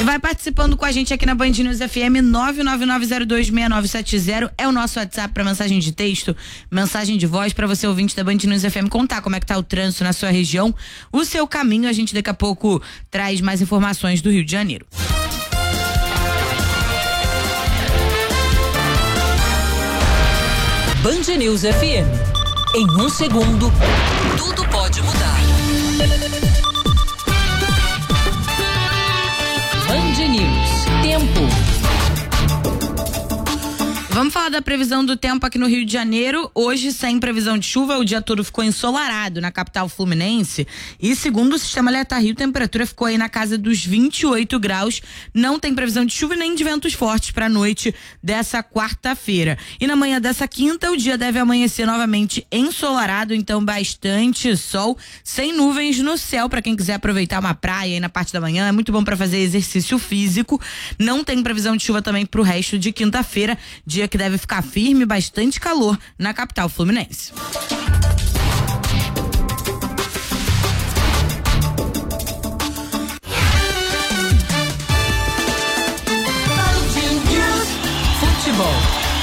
Vai participando com a gente aqui na Band News FM. 999026970 é o nosso WhatsApp para mensagem de texto, mensagem de voz para você ouvinte da Band News FM contar como é que tá o trânsito na sua região, o seu caminho. A gente daqui a pouco traz mais informações do Rio de Janeiro. Band News FM. Em 1 segundo, tudo pode mudar. Band News. Tempo. Vamos falar da previsão do tempo aqui no Rio de Janeiro. Hoje, sem previsão de chuva, o dia todo ficou ensolarado na capital fluminense. E segundo o Sistema Alerta Rio, a temperatura ficou aí na casa dos 28 graus. Não tem previsão de chuva nem de ventos fortes para a noite dessa quarta-feira. E na manhã dessa quinta, o dia deve amanhecer novamente ensolarado, então bastante sol, sem nuvens no céu para quem quiser aproveitar uma praia aí na parte da manhã. É muito bom para fazer exercício físico. Não tem previsão de chuva também para o resto de quinta-feira, dia que deve ficar firme, bastante calor na capital fluminense. Futebol.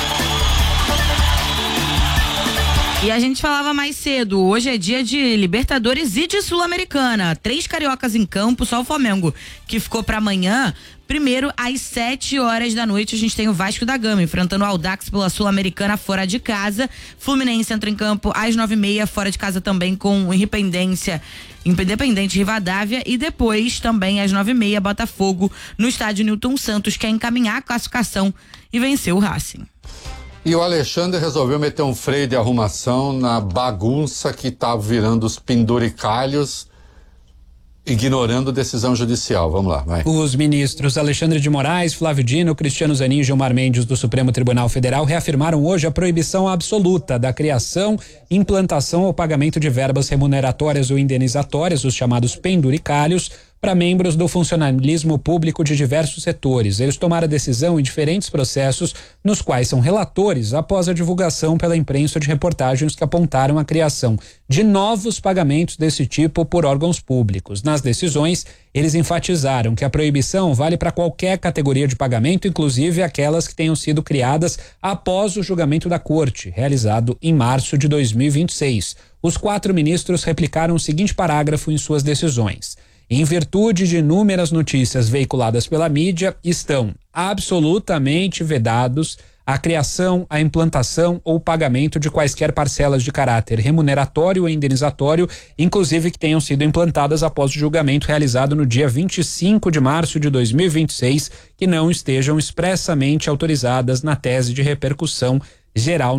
E a gente falava mais cedo, hoje é dia de Libertadores e de Sul-Americana. 3 cariocas em campo, só o Flamengo que ficou para amanhã. Primeiro, às 7 horas da noite, a gente tem o Vasco da Gama enfrentando o Audax pela Sul-Americana fora de casa. Fluminense entra em campo às 9h30, fora de casa também com o Independente Rivadavia. E depois, também às 9h30, Botafogo no estádio Newton Santos, quer encaminhar a classificação e vencer o Racing. E o Alexandre resolveu meter um freio de arrumação na bagunça que tá virando os penduricalhos, ignorando decisão judicial. Vamos lá, vai. Os ministros Alexandre de Moraes, Flávio Dino, Cristiano Zanin e Gilmar Mendes do Supremo Tribunal Federal reafirmaram hoje a proibição absoluta da criação, implantação ou pagamento de verbas remuneratórias ou indenizatórias, os chamados penduricalhos, para membros do funcionalismo público de diversos setores. Eles tomaram a decisão em diferentes processos, nos quais são relatores após a divulgação pela imprensa de reportagens que apontaram a criação de novos pagamentos desse tipo por órgãos públicos. Nas decisões, eles enfatizaram que a proibição vale para qualquer categoria de pagamento, inclusive aquelas que tenham sido criadas após o julgamento da Corte, realizado em março de 2026. Os 4 ministros replicaram o seguinte parágrafo em suas decisões: em virtude de inúmeras notícias veiculadas pela mídia, estão absolutamente vedados a criação, a implantação ou pagamento de quaisquer parcelas de caráter remuneratório ou indenizatório, inclusive que tenham sido implantadas após o julgamento realizado no dia 25 de março de 2026, que não estejam expressamente autorizadas na tese de repercussão geral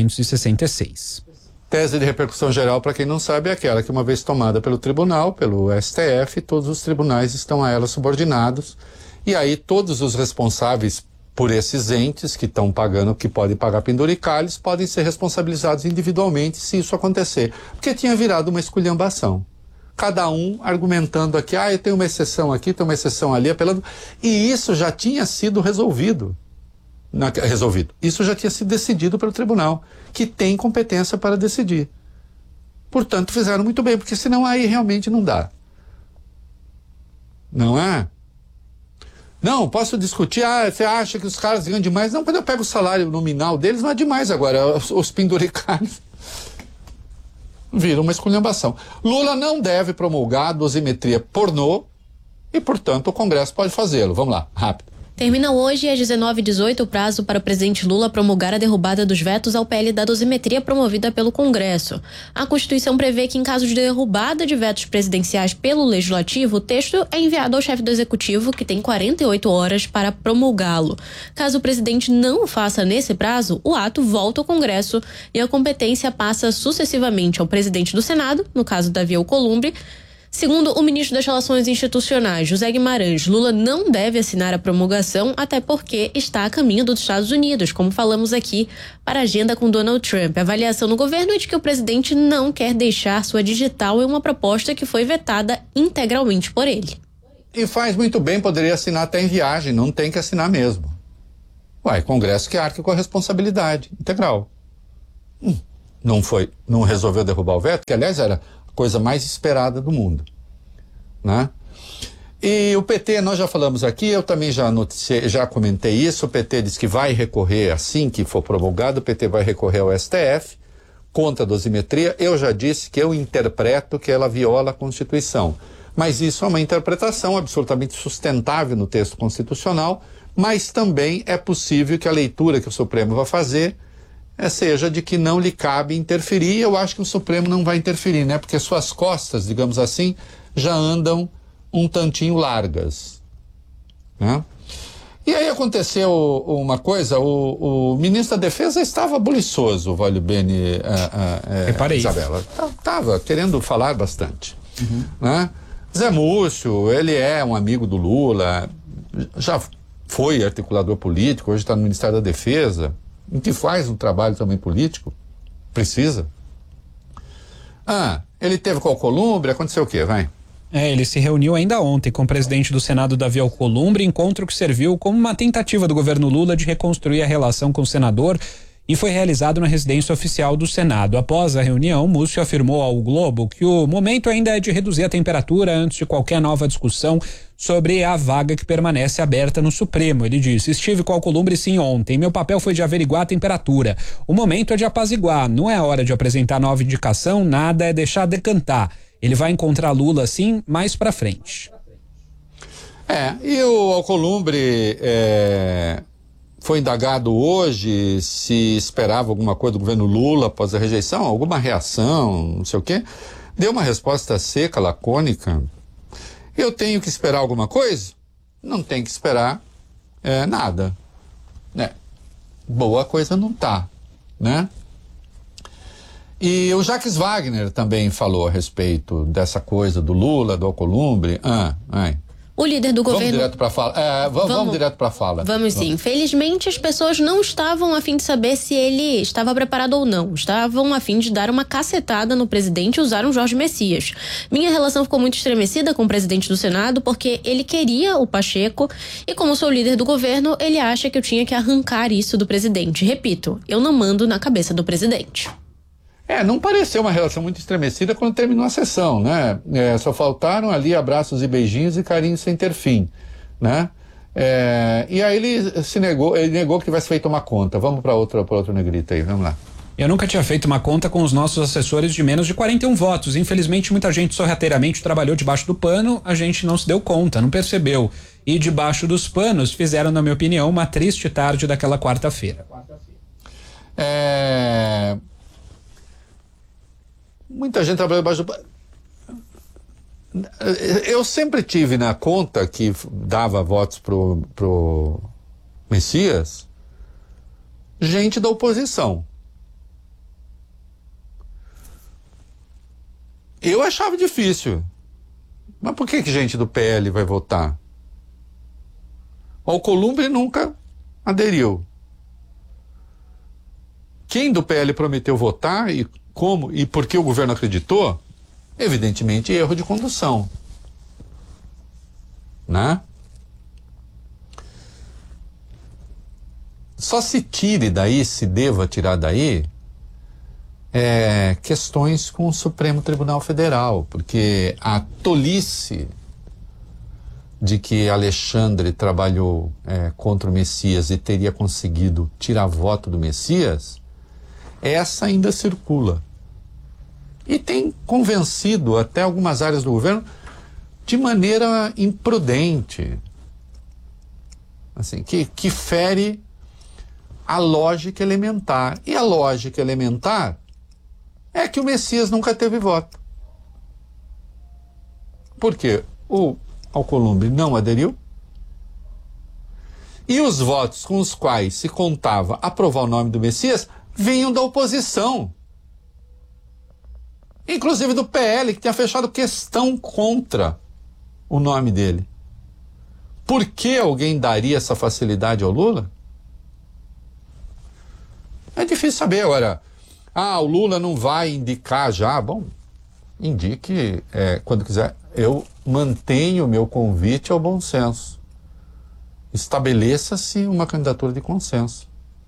966. Tese de repercussão geral, para quem não sabe, é aquela que, uma vez tomada pelo tribunal, pelo STF, todos os tribunais estão a ela subordinados, e aí todos os responsáveis por esses entes que estão pagando, que podem pagar penduricalhos, podem ser responsabilizados individualmente se isso acontecer, porque tinha virado uma esculhambação. Cada um argumentando aqui, eu tenho uma exceção aqui, tenho uma exceção ali, apelando, e isso já tinha sido resolvido. Isso já tinha sido decidido pelo tribunal, que tem competência para decidir. Portanto, fizeram muito bem, porque senão aí realmente não dá. Não é? Não, posso discutir, você acha que os caras ganham demais? Não, quando eu pego o salário nominal deles, não é demais agora, os penduricalhos viram uma esculhambação. Lula não deve promulgar a dosimetria pornô e, portanto, o Congresso pode fazê-lo. Vamos lá, rápido. Termina hoje às 19h18 o prazo para o presidente Lula promulgar a derrubada dos vetos ao PL da dosimetria promovida pelo Congresso. A Constituição prevê que, em caso de derrubada de vetos presidenciais pelo Legislativo, o texto é enviado ao chefe do Executivo, que tem 48 horas para promulgá-lo. Caso o presidente não o faça nesse prazo, o ato volta ao Congresso e a competência passa sucessivamente ao presidente do Senado, no caso Davi Alcolumbre. Segundo o ministro das Relações Institucionais, José Guimarães, Lula não deve assinar a promulgação, até porque está a caminho dos Estados Unidos, como falamos aqui, para a agenda com Donald Trump. A avaliação no governo é de que o presidente não quer deixar sua digital em uma proposta que foi vetada integralmente por ele. E faz muito bem, poderia assinar até em viagem, não tem que assinar mesmo. Congresso que arque com a responsabilidade integral. Não resolveu derrubar o veto, que aliás era coisa mais esperada do mundo, né? E o PT, nós já falamos aqui, eu também já comentei isso, o PT diz que vai recorrer, assim que for promulgado, o PT vai recorrer ao STF contra a dosimetria. Eu já disse que eu interpreto que ela viola a Constituição. Mas isso é uma interpretação absolutamente sustentável no texto constitucional, mas também é possível que a leitura que o Supremo vai fazer seja de que não lhe cabe interferir. Eu acho que o Supremo não vai interferir, né? Porque suas costas, digamos assim, já andam um tantinho largas, né? E aí aconteceu uma coisa, o ministro da Defesa estava buliçoso, Valio Bene, Isabela. Estava querendo falar bastante, né? Zé Múcio, ele é um amigo do Lula, já foi articulador político, hoje está no Ministério da Defesa, em que faz um trabalho também político, precisa. Ele teve com o Alcolumbre, aconteceu o quê? Vai. Ele se reuniu ainda ontem com o presidente do Senado, Davi Alcolumbre, encontro que serviu como uma tentativa do governo Lula de reconstruir a relação com o senador e foi realizado na residência oficial do Senado. Após a reunião, Múcio afirmou ao Globo que o momento ainda é de reduzir a temperatura antes de qualquer nova discussão sobre a vaga que permanece aberta no Supremo. Ele disse: estive com o Alcolumbre sim ontem, meu papel foi de averiguar a temperatura. O momento é de apaziguar, não é hora de apresentar nova indicação, nada, é deixar decantar. Ele vai encontrar Lula, sim, mais pra frente. E o Alcolumbre foi indagado hoje se esperava alguma coisa do governo Lula após a rejeição, alguma reação, não sei o quê. Deu uma resposta seca, lacônica. Eu tenho que esperar alguma coisa? Não tem que esperar nada. Boa coisa não tá, né? E o Jacques Wagner também falou a respeito dessa coisa do Lula, do Alcolumbre. O líder do governo... Vamos direto para a fala. Vamos direto para a fala. Vamos sim. Felizmente, as pessoas não estavam a fim de saber se ele estava preparado ou não. Estavam a fim de dar uma cacetada no presidente e usaram Jorge Messias. Minha relação ficou muito estremecida com o presidente do Senado porque ele queria o Pacheco e, como sou líder do governo, ele acha que eu tinha que arrancar isso do presidente. Repito, eu não mando na cabeça do presidente. Não pareceu uma relação muito estremecida quando terminou a sessão, né? Só faltaram ali abraços e beijinhos e carinhos sem ter fim, né? E aí ele negou que tivesse feito uma conta. Vamos para outro negrito aí, vamos lá. Eu nunca tinha feito uma conta com os nossos assessores de menos de 41 votos. Infelizmente, muita gente sorrateiramente trabalhou debaixo do pano, a gente não se deu conta, não percebeu. E debaixo dos panos fizeram, na minha opinião, uma triste tarde daquela quarta-feira. Muita gente trabalhou debaixo do... Eu sempre tive na conta que dava votos pro Messias gente da oposição. Eu achava difícil. Mas por que gente do PL vai votar? O Alcolumbre nunca aderiu. Quem do PL prometeu votar e como e por que o governo acreditou? Evidentemente, erro de condução, né? Só se tire daí, se deva tirar daí, questões com o Supremo Tribunal Federal, porque a tolice de que Alexandre trabalhou contra o Messias e teria conseguido tirar voto do Messias, essa ainda circula. E tem convencido até algumas áreas do governo de maneira imprudente, assim, que fere a lógica elementar. E a lógica elementar é que o Messias nunca teve voto. Porque o Alcolumbre não aderiu e os votos com os quais se contava aprovar o nome do Messias vinham da oposição, inclusive do PL, que tinha fechado questão contra o nome dele. Por que alguém daria essa facilidade ao Lula? É difícil saber. Agora, o Lula não vai indicar já. Bom, indique quando quiser. Eu mantenho o meu convite ao bom senso. Estabeleça-se uma candidatura de consenso.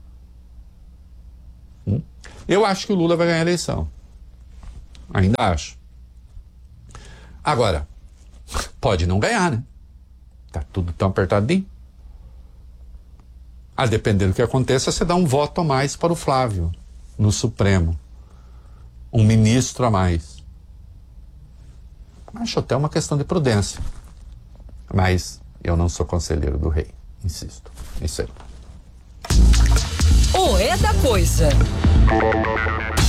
Eu acho que o Lula vai ganhar a eleição. Ainda acho. Agora, pode não ganhar, né? Tá tudo tão apertadinho. A depender do que aconteça, você dá um voto a mais para o Flávio no Supremo. Um ministro a mais. Acho até uma questão de prudência. Mas eu não sou conselheiro do rei, insisto. Isso aí. O É da Coisa.